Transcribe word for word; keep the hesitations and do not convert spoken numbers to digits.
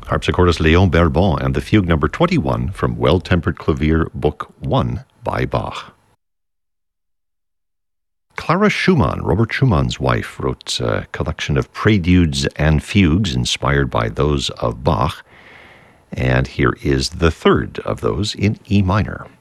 harpsichordist Léon Berbon and the fugue number twenty-one from Well-Tempered Clavier, Book one by Bach. Clara Schumann, Robert Schumann's wife, wrote a collection of preludes and fugues inspired by those of Bach, and here is the third of those in E minor.